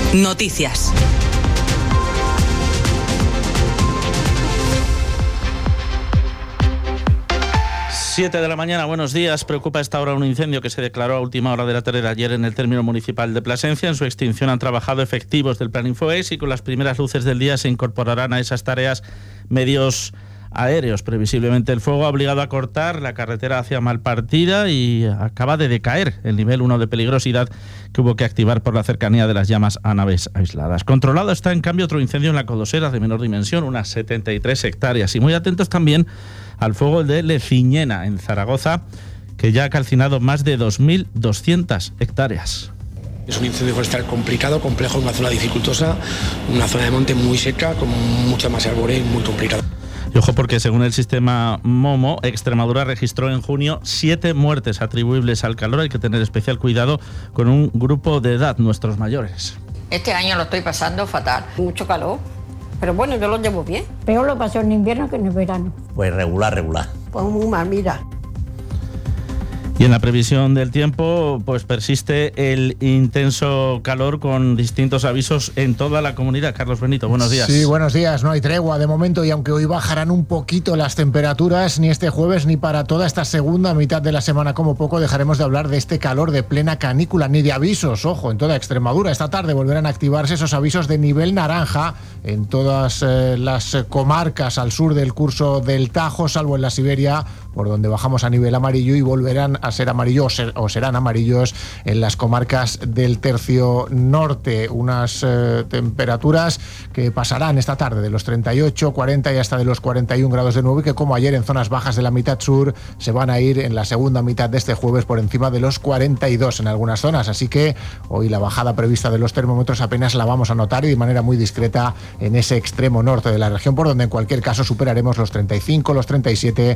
Noticias. Siete de la mañana, buenos días. Preocupa a esta hora un incendio que se declaró a última hora de la tarde de ayer en el término municipal de Plasencia. En su extinción han trabajado efectivos del Plan Infoes y con las primeras luces del día se incorporarán a esas tareas medios aéreos. Previsiblemente el fuego ha obligado a cortar la carretera hacia Malpartida y acaba de decaer el nivel 1 de peligrosidad que hubo que activar por la cercanía de las llamas a naves aisladas. Controlado está en cambio otro incendio en la Codosera de menor dimensión, unas 73 hectáreas. Y muy atentos también al fuego de Leciñena en Zaragoza, que ya ha calcinado más de 2.200 hectáreas. Es un incendio forestal complicado, complejo, una zona dificultosa, una zona de monte muy seca, con mucha masa arbórea y muy complicada. Y ojo porque según el sistema MOMO, Extremadura registró en junio 7 muertes atribuibles al calor. Hay que tener especial cuidado con un grupo de edad, nuestros mayores. Este año lo estoy pasando fatal, mucho calor, pero bueno, yo lo llevo bien. Peor lo pasó en invierno que en el verano. Pues regular. Pues muy mal, mira. Y en la previsión del tiempo, pues persiste el intenso calor con distintos avisos en toda la comunidad. Carlos Benito, buenos días. Sí, buenos días. No hay tregua de momento y aunque hoy bajarán un poquito las temperaturas, ni este jueves ni para toda esta segunda mitad de la semana como poco dejaremos de hablar de este calor de plena canícula, ni de avisos. Ojo, en toda Extremadura. Esta tarde volverán a activarse esos avisos de nivel naranja en todas las comarcas al sur del curso del Tajo, salvo en la Siberia, por donde bajamos a nivel amarillo, y volverán a ser amarillos o serán amarillos en las comarcas del tercio norte. Unas temperaturas que pasarán esta tarde de los 38, 40 y hasta de los 41 grados de nuevo, y que como ayer en zonas bajas de la mitad sur se van a ir en la segunda mitad de este jueves por encima de los 42 en algunas zonas. Así que hoy la bajada prevista de los termómetros apenas la vamos a notar, y de manera muy discreta en ese extremo norte de la región, por donde en cualquier caso superaremos los 35, los 37